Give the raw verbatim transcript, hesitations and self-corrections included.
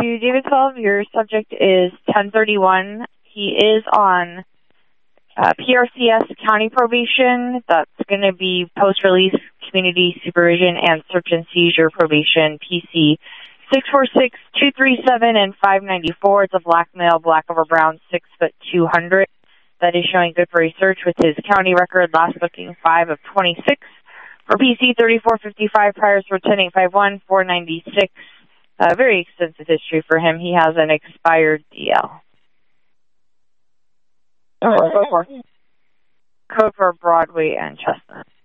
to David twelve. Your subject is ten thirty-one. He is on uh, P R C S county probation. That's going to be post-release community supervision and search and seizure probation, P C six four six, two three seven, and five ninety-four. It's a black male, black over brown, six foot two hundred. That is showing good for research with his county record, last booking five of twenty-six. For P C thirty-four fifty-five, priors for ten eight five one, four ninety-six. Uh, very extensive history for him. He has an expired D L. Oh, code for Broadway and Chestnut.